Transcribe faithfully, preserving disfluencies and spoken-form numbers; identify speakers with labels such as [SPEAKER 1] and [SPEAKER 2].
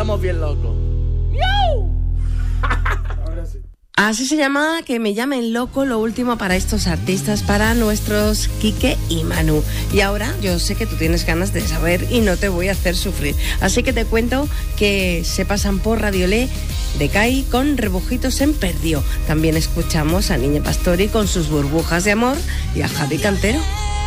[SPEAKER 1] estamos bien locos.
[SPEAKER 2] Ahora sí.
[SPEAKER 3] Así se llama Que me llamen loco, lo último para estos artistas, para nuestros Quique y Manu. Y ahora yo sé que tú tienes ganas de saber y no te voy a hacer sufrir. Así que te cuento que se pasan por Radiolé de Cai con Rebujitos en Perdió. También escuchamos a Niña Pastori con sus burbujas de amor y a Javi Cantero.